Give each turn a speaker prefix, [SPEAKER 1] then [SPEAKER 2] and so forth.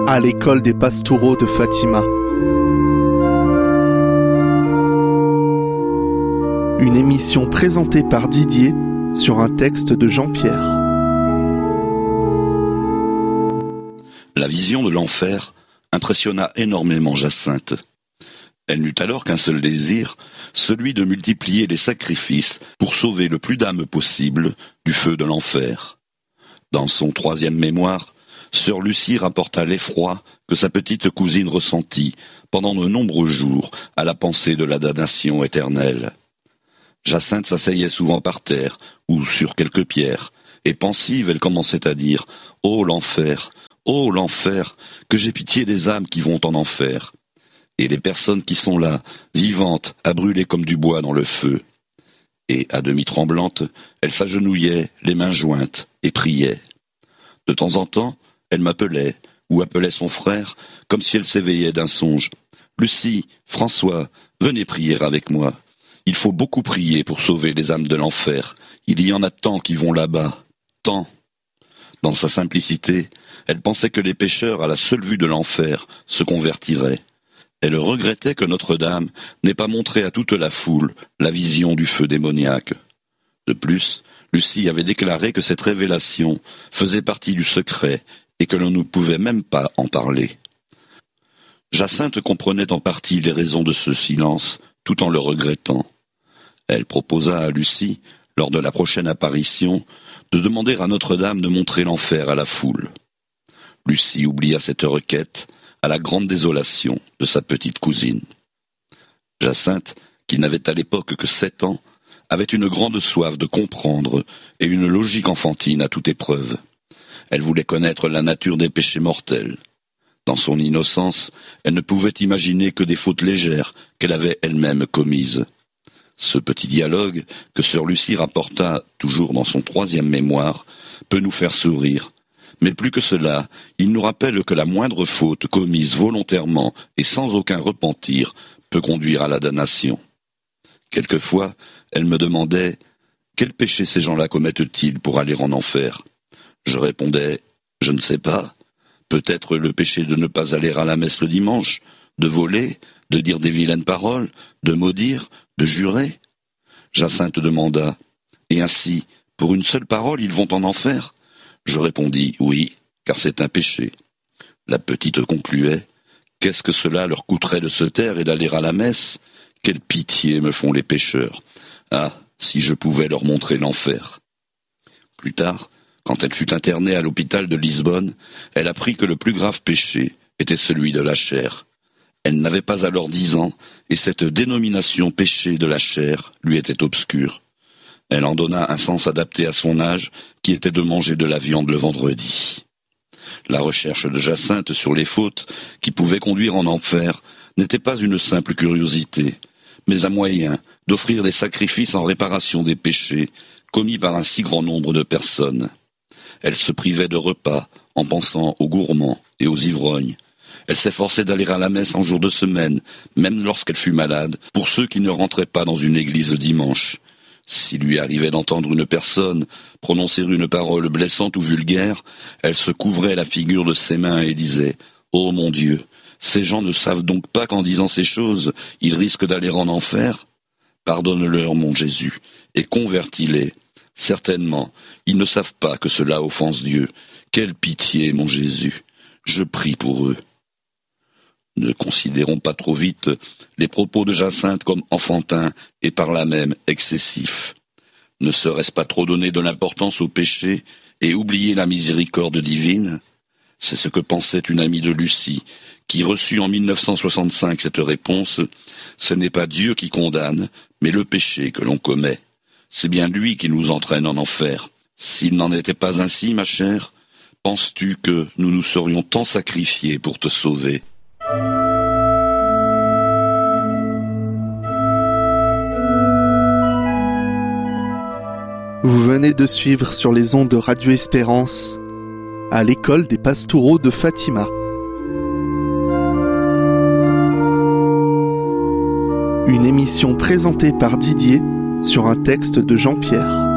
[SPEAKER 1] à l'école des Pastoureaux de Fatima. Une émission présentée par Didier sur un texte de Jean-Pierre.
[SPEAKER 2] La vision de l'enfer impressionna énormément Jacinthe. Elle n'eut alors qu'un seul désir, celui de multiplier les sacrifices pour sauver le plus d'âmes possible du feu de l'enfer. Dans son 3e mémoire, sœur Lucie rapporta l'effroi que sa petite cousine ressentit pendant de nombreux jours à la pensée de la damnation éternelle. Jacinthe s'asseyait souvent par terre ou sur quelques pierres, et pensive, elle commençait à dire « Oh l'enfer, que j'ai pitié des âmes qui vont en enfer !» et les personnes qui sont là, vivantes, à brûler comme du bois dans le feu. Et, à demi tremblante, elle s'agenouillait, les mains jointes, et priait. De temps en temps, elle m'appelait, ou appelait son frère, comme si elle s'éveillait d'un songe. « Lucie, François, venez prier avec moi. Il faut beaucoup prier pour sauver les âmes de l'enfer. Il y en a tant qui vont là-bas. Tant. » Dans sa simplicité, elle pensait que les pécheurs, à la seule vue de l'enfer, se convertiraient. Elle regrettait que Notre-Dame n'ait pas montré à toute la foule la vision du feu démoniaque. De plus, Lucie avait déclaré que cette révélation faisait partie du secret et que l'on ne pouvait même pas en parler. Jacinthe comprenait en partie les raisons de ce silence, tout en le regrettant. Elle proposa à Lucie, lors de la prochaine apparition, de demander à Notre-Dame de montrer l'enfer à la foule. Lucie oublia cette requête, à la grande désolation de sa petite cousine. Jacinthe, qui n'avait à l'époque que 7 ans, avait une grande soif de comprendre et une logique enfantine à toute épreuve. Elle voulait connaître la nature des péchés mortels. Dans son innocence, elle ne pouvait imaginer que des fautes légères qu'elle avait elle-même commises. Ce petit dialogue, que sœur Lucie rapporta toujours dans son 3e mémoire, peut nous faire sourire. Mais plus que cela, il nous rappelle que la moindre faute commise volontairement et sans aucun repentir peut conduire à la damnation. Quelquefois, elle me demandait « Quel péché ces gens-là commettent-ils pour aller en enfer ?» Je répondais « Je ne sais pas. Peut-être le péché de ne pas aller à la messe le dimanche, de voler, de dire des vilaines paroles, de maudire, de jurer. » Jacinthe demanda « Et ainsi, pour une seule parole, ils vont en enfer ?» Je répondis « Oui, car c'est un péché. » La petite concluait « Qu'est-ce que cela leur coûterait de se taire et d'aller à la messe ? Quelle pitié me font les pécheurs. Ah, si je pouvais leur montrer l'enfer. » Plus tard, quand elle fut internée à l'hôpital de Lisbonne, elle apprit que le plus grave péché était celui de la chair. Elle n'avait pas alors 10 ans, et cette dénomination péché de la chair lui était obscure. Elle en donna un sens adapté à son âge, qui était de manger de la viande le vendredi. La recherche de Jacinthe sur les fautes qui pouvaient conduire en enfer n'était pas une simple curiosité, mais un moyen d'offrir des sacrifices en réparation des péchés commis par un si grand nombre de personnes. Elle se privait de repas en pensant aux gourmands et aux ivrognes. Elle s'efforçait d'aller à la messe en jour de semaine, même lorsqu'elle fut malade, pour ceux qui ne rentraient pas dans une église le dimanche. S'il lui arrivait d'entendre une personne prononcer une parole blessante ou vulgaire, elle se couvrait la figure de ses mains et disait « Oh mon Dieu, ces gens ne savent donc pas qu'en disant ces choses, ils risquent d'aller en enfer ? Pardonne-leur, mon Jésus, et convertis-les. Certainement, ils ne savent pas que cela offense Dieu. Quelle pitié, mon Jésus. Je prie pour eux. » Ne considérons pas trop vite les propos de Jacinthe comme enfantins et par là même excessifs. Ne serait-ce pas trop donner de l'importance au péché et oublier la miséricorde divine ? C'est ce que pensait une amie de Lucie, qui reçut en 1965 cette réponse « Ce n'est pas Dieu qui condamne, mais le péché que l'on commet. C'est bien lui qui nous entraîne en enfer. S'il n'en était pas ainsi, ma chère, penses-tu que nous nous serions tant sacrifiés pour te sauver ?»
[SPEAKER 1] Vous venez de suivre sur les ondes de Radio Espérance à l'école des Pastoureaux de Fatima. Une émission présentée par Didier sur un texte de Jean-Pierre.